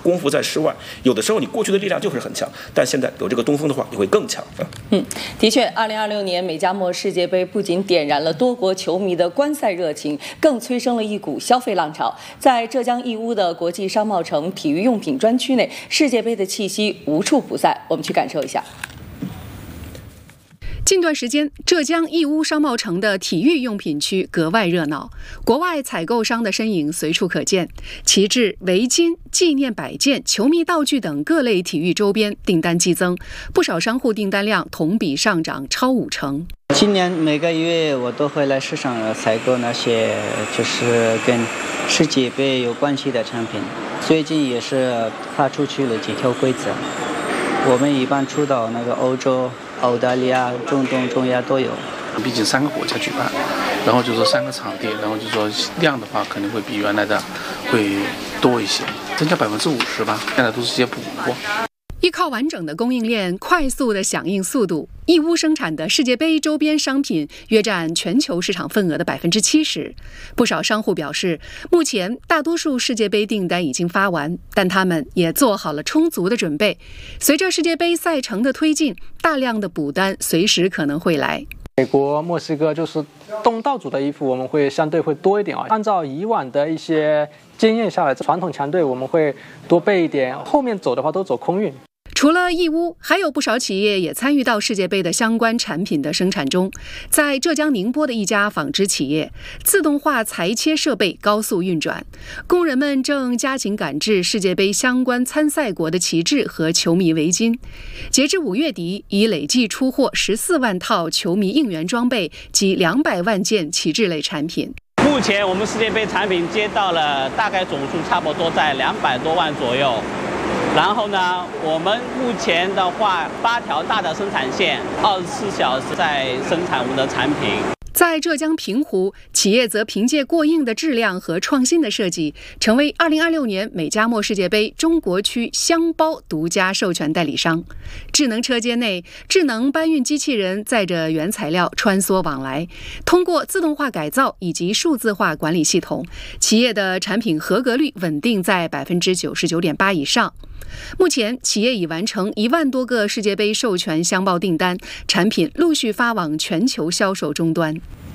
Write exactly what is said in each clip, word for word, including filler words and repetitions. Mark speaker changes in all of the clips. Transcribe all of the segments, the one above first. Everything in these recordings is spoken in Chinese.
Speaker 1: 功夫在室外。有的时候你过去的力量就是很强，但现在有这个东风的话，你会更强。
Speaker 2: 嗯，的确，二零二六年美加墨世界杯不仅点燃了多国球迷的观赛热情，更催生了一股消费浪潮。在浙江义乌的国际商贸城体育用品专区内，世界杯的气息无处不在。我们去感受一下。
Speaker 3: 近段时间，浙江义乌商贸城的体育用品区格外热闹，国外采购商的身影随处可见，旗帜、围巾、纪念摆件、球迷道具等各类体育周边订单激增，不少商户订单量同比上涨超五成。
Speaker 4: 今年每个月我都会来市场采购那些就是跟世界杯有关系的产品，最近也是发出去了几条规则，我们一般出到那个欧洲、澳大利亚、中东、中亚都有。
Speaker 5: 毕竟三个国家举办，然后就说三个场地，然后就说量的话肯定会比原来的会多一些，增加百分之五十吧。现在都是些补货。
Speaker 3: 依靠完整的供应链、快速的响应速度，义乌生产的世界杯周边商品约占全球市场份额的百分之七十。不少商户表示，目前大多数世界杯订单已经发完，但他们也做好了充足的准备。随着世界杯赛程的推进，大量的补单随时可能会来。
Speaker 6: 美国、墨西哥就是东道主的衣服，我们会相对会多一点啊。按照以往的一些经验下来，传统强队我们会多备一点，后面走的话都走空运。
Speaker 3: 除了义乌，还有不少企业也参与到世界杯的相关产品的生产中。在浙江宁波的一家纺织企业，自动化裁切设备高速运转，工人们正加紧赶制世界杯相关参赛国的旗帜和球迷围巾。截至五月底，已累计出货十四万套球迷应援装备及两百万件旗帜类产品。
Speaker 7: 目前我们世界杯产品接到了大概总数差不多在两百多万左右。然后呢，我们目前的话，八条大的生产线，二十四小时在生产我们的产品。
Speaker 3: 在浙江平湖，企业则凭借过硬的质量和创新的设计，成为二零二六年美加墨世界杯中国区箱包独家授权代理商。智能车间内，智能搬运机器人载着原材料穿梭往来，通过自动化改造以及数字化管理系统，企业的产品合格率稳定在百分之九十九点八以上。目前，企业已完成一万多个世界杯授权箱包订单，产品陆续发往全球销售终端。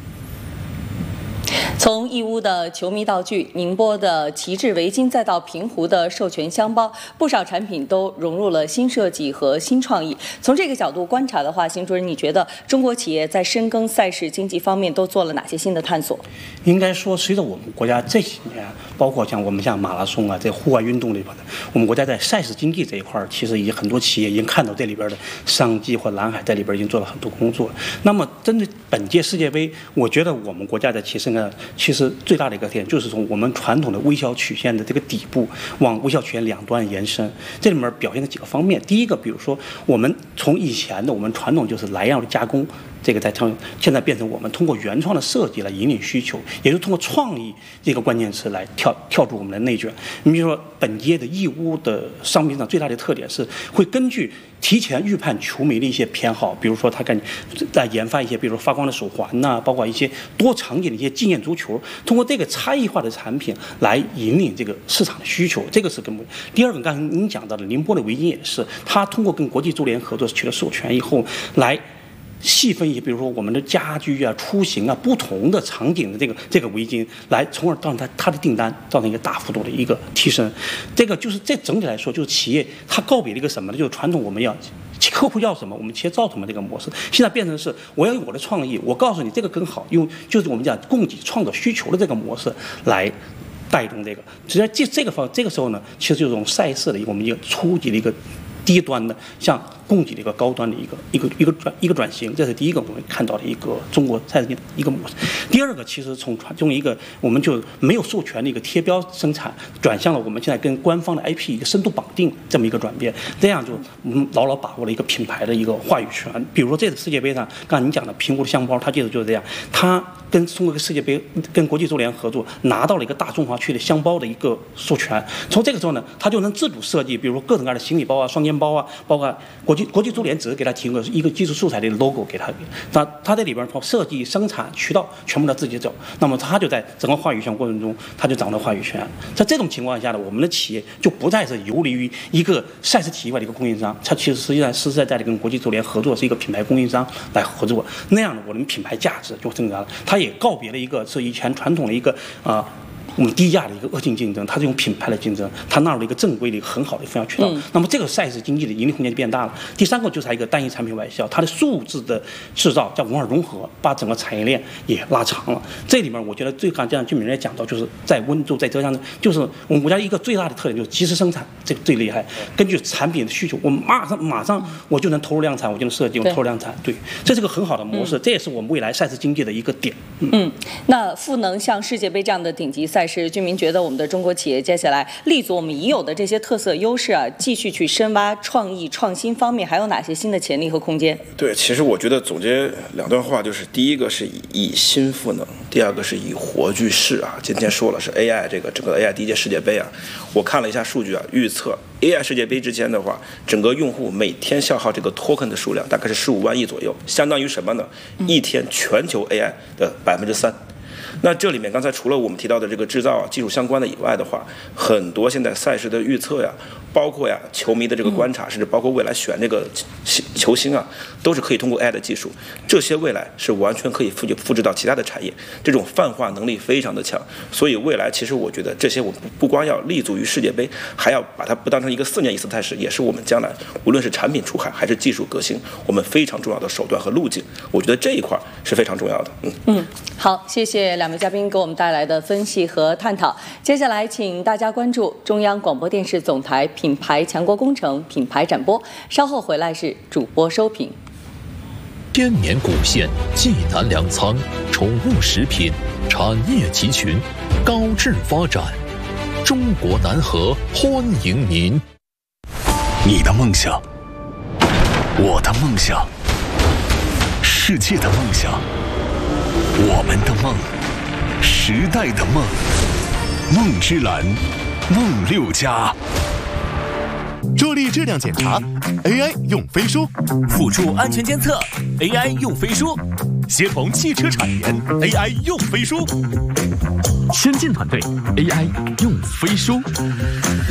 Speaker 2: 从义乌的球迷道具、宁波的旗帜围巾，再到平湖的授权箱包，不少产品都融入了新设计和新创意。从这个角度观察的话，邢主任，你觉得中国企业在深耕赛事经济方面都做了哪些新的探索？
Speaker 8: 应该说，随着我们国家这几年，包括像我们像马拉松啊，这户外运动这块的，我们国家在赛事经济这一块，其实已经很多企业已经看到这里边的商机或蓝海，在里边已经做了很多工作。那么，针对本届世界杯，我觉得我们国家的其实呢，其实最大的一个点就是从我们传统的微小曲线的这个底部往微小曲线两端延伸，这里面表现的几个方面。第一个，比如说我们从以前的我们传统就是来样的加工，这个在成现在变成我们通过原创的设计来引领需求，也就是通过创意这个关键词来跳跳出我们的内卷。你比如说本届的义乌的商品上最大的特点是会根据提前预判球迷的一些偏好，比如说他跟在研发一些，比如说发光的手环呐、啊，包括一些多场景的一些纪念足球，通过这个差异化的产品来引领这个市场的需求，这个是根本。第二个，刚才您讲到的宁波的围巾也是，它通过跟国际足联合作取得授权以后来细分一些，比如说我们的家居啊、出行啊、不同的场景的这个这个围巾，来从而让它它的订单造成一个大幅度的一个提升。这个就是这整体来说，就是企业它告别了一个什么呢？就是传统我们要客户要什么，我们企业造什么这个模式，现在变成是我要有我的创意，我告诉你这个更好，用就是我们讲供给创造需求的这个模式来带动这个。实际上这这个方这个时候呢，其实就是从赛事的一个我们一个初级的一个低端的向供给的一个高端的一个一个一个转一个转型，这是第一个我们看到的一个中国赛事的一个模式。第二个，其实从传从一个我们就没有授权的一个贴标生产，转向了我们现在跟官方的 I P 一个深度绑定这么一个转变，这样就我们牢牢把握了一个品牌的一个话语权。比如说这次世界杯上，刚才您讲的平湖的箱包，它其实就是这样，它跟中国世界杯跟国际足联合作，拿到了一个大中华区的箱包的一个授权。从这个时候呢，它就能自主设计，比如说各种各样的行李包啊、双肩包啊，包括国国际国际足联只是给他提供一个技术素材的 logo 给他，那他在里边设计、生产、渠道全部他自己走，那么他就在整个话语权过程中，他就掌握了话语权。在这种情况下呢，我们的企业就不再是游离于一个赛事体系外的一个供应商，它其实实际上是在在跟国际足联合作，是一个品牌供应商来合作，那样的我们品牌价值就增加了。它也告别了一个是以前传统的一个啊。呃我们低价的一个恶性竞争，它是用品牌的竞争，它纳入了一个正规的一个很好的分销渠道。嗯、那么这个赛事经济的盈利空间就变大了。第三个就是它一个单一产品外销，它的数字的制造叫文化融合，把整个产业链也拉长了。这里面我觉得最刚才像俊敏也讲到，就是在温州在浙江，就是我们国家一个最大的特点就是及时生产，这个最厉害。根据产品的需求，我们马上马上我就能投入量产，我就能设计，我投入量产。对，这是个很好的模式，嗯、这也是我们未来赛事经济的一个点。嗯，
Speaker 2: 嗯那赋能像世界杯这样的顶级赛事，俊敏觉得我们的中国企业接下来立足我们已有的这些特色优势啊，继续去深挖创意创新方面，还有哪些新的潜力和空间？
Speaker 1: 对，其实我觉得总结两段话，就是第一个是以新赋能，第二个是以活聚势啊。今天说了是 A I 这个整个 A I 第一届世界杯啊，我看了一下数据啊，预测 A I 世界杯之前的话，整个用户每天消耗这个 token 的数量大概是十五万亿左右，相当于什么呢？一天全球 A I 的百分之三。那这里面刚才除了我们提到的这个制造啊、技术相关的以外的话，很多现在赛事的预测呀，包括呀球迷的这个观察，甚至包括未来选这个球星啊，都是可以通过 A I 的技术，这些未来是完全可以复复制到其他的产业，这种泛化能力非常的强。所以未来其实我觉得这些我们不光要立足于世界杯，还要把它不当成一个四年一次赛事，也是我们将来无论是产品出海还是技术革新，我们非常重要的手段和路径。我觉得这一块是非常重要的。嗯
Speaker 2: 嗯，好，谢谢两位嘉宾给我们带来的分析和探讨。接下来请大家关注中央广播电视总台品牌强国工程品牌展播，稍后回来是主播收评。
Speaker 9: 千年古县，济南粮仓，宠物食品产业集群，高质发展。中国南河欢迎您。
Speaker 10: 你的梦想，我的梦想，世界的梦想，我们的梦，时代的梦，梦之蓝，梦六家。
Speaker 11: 助力质量检查 ，A I 用飞书；
Speaker 12: 辅助安全监测 ，A I 用飞书；
Speaker 11: 协同汽车产研 ，A I 用飞书；
Speaker 12: 先进团队 ，A I 用飞书。